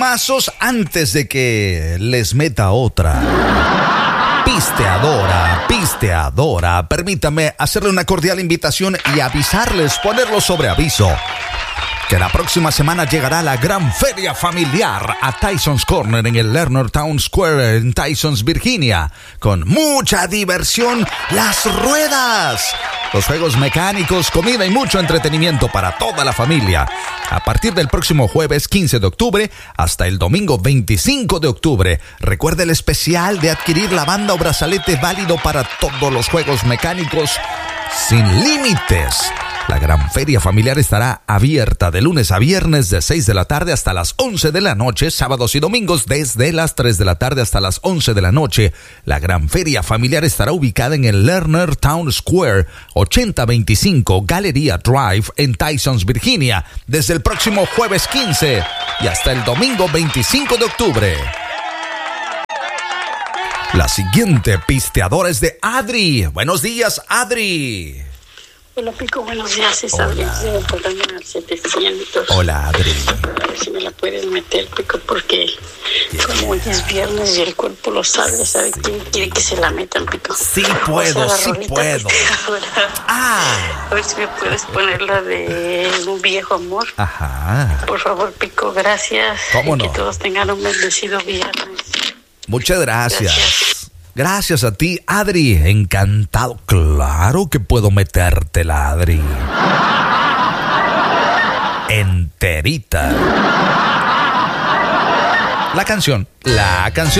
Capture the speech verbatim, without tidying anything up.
temazos antes de que les meta otra. Pisteadora, pisteadora, permítame hacerle una cordial invitación y avisarles, ponerlo sobre aviso, que la próxima semana llegará la gran feria familiar a Tyson's Corner en el Lerner Town Square en Tysons, Virginia, con mucha diversión, las ruedas, los juegos mecánicos, comida y mucho entretenimiento para toda la familia. A partir del próximo jueves quince de octubre hasta el domingo veinticinco de octubre. Recuerde el especial de adquirir la banda o brazalete válido para todos los juegos mecánicos sin límites. La gran feria familiar estará abierta de lunes a viernes de seis de la tarde hasta las once de la noche, sábados y domingos desde las tres de la tarde hasta las once de la noche. La gran feria familiar estará ubicada en el Lerner Town Square, ochenta veinticinco Galleria Drive en Tysons, Virginia, desde el próximo jueves quince y hasta el domingo veinticinco de octubre. La siguiente pisteadora es de Adri. Buenos días, Adri. Hola, Pico, buenos días. Es Adri, del programa setecientos. Hola, Adri. A ver si me la puedes meter, Pico, porque yeah. como hoy es viernes y el cuerpo lo sabe, ¿sabe sí. quién quiere que se la metan, Pico? Sí puedo, o sea, sí puedo. Ah. A ver si me puedes poner la de Un Viejo Amor. Ajá. Por favor, Pico, gracias. ¿Cómo no? Que todos tengan un bendecido viernes. Muchas gracias. Gracias. Gracias a ti, Adri. Encantado. Claro que puedo metértela, Adri. Enterita. La canción. La canción.